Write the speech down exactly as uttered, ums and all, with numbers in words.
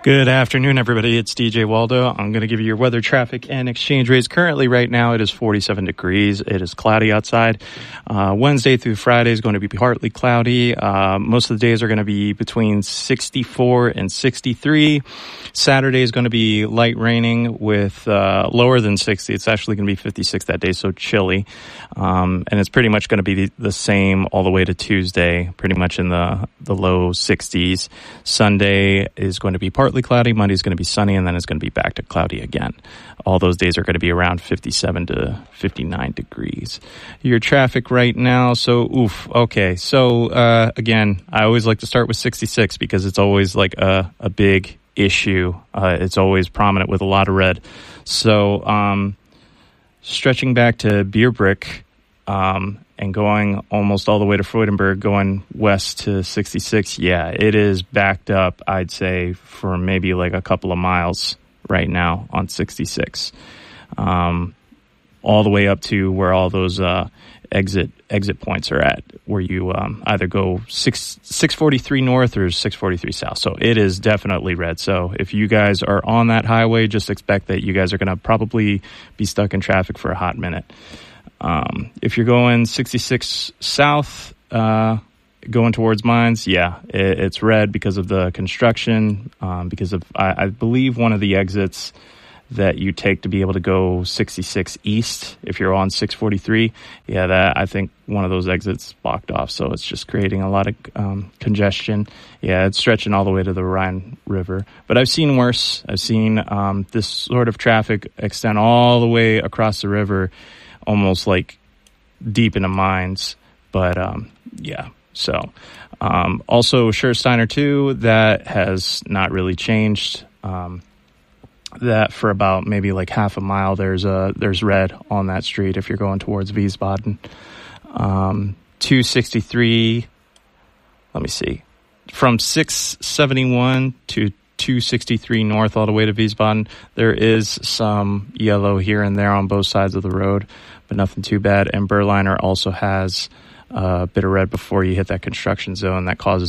Good afternoon, everybody. It's D J Waldo. I'm going to give you your weather, traffic, and exchange rates. Currently, right now, it is forty-seven degrees. It is cloudy outside. Uh, Wednesday through Friday is going to be partly cloudy. Uh, most of the days are going to be between sixty-four and sixty-three. Saturday is going to be light raining with uh, lower than sixty. It's actually going to be fifty-six that day, so chilly. Um, and it's pretty much going to be the, the same all the way to Tuesday, pretty much in the, the low sixties. Sunday is going to be partly cloudy. Monday is going to be sunny, and then it's going to be back to cloudy again. All those days are going to be around fifty-seven to fifty-nine degrees. Your traffic right now, so oof, okay. So uh, again, I always like to start with sixty-six because it's always like a, a big issue. Uh, it's always prominent with a lot of red. So um, stretching back to Beer Brick um, and going almost all the way to Freudenberg, going west to sixty-six, yeah, it is backed up, I'd say, for maybe like a couple of miles right now on sixty-six. Um, all the way up to where all those uh, exit exit points are at, where you um, either go six six forty three north or six forty three south. So it is definitely red. So if you guys are on that highway, just expect that you guys are going to probably be stuck in traffic for a hot minute. Um, if you're going sixty-six south, uh, going towards Mines, yeah, it, it's red because of the construction. Um, because of I, I believe one of the exits that you take to be able to go sixty-six east, if you're on six forty-three, yeah, that I think one of those exits blocked off, so it's just creating a lot of um, congestion. Yeah, it's stretching all the way to the Rhine River, but I've seen worse. I've seen um, this sort of traffic extend all the way across the river, almost like deep into Mines. But um, yeah, so um, also Schersteiner two, that has not really changed. Um, that for about maybe like half a mile there's a there's red on that street if you're going towards Wiesbaden. um two sixty-three, let me see, from six seventy-one to two sixty-three north all the way to Wiesbaden, there is some yellow here and there on both sides of the road, but nothing too bad. And Berliner also has a bit of red before you hit that construction zone that causes